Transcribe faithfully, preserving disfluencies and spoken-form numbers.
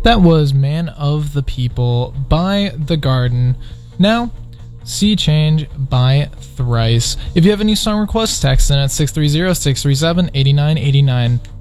That was Man of the People by The Garden. Now, Sea Change by Thrice. If you have any song requests, text in at six three zero, six three seven, eight nine eight nine.